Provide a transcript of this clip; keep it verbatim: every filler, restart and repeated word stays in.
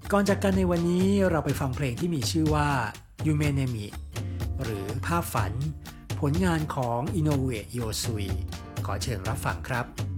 ก่อนจากกันในวันนี้เราไปฟังเพลงที่มีชื่อว่า Yume Nemi หรือภาพฝันผลงานของ Inoue Yosui ขอเชิญรับฟังครับ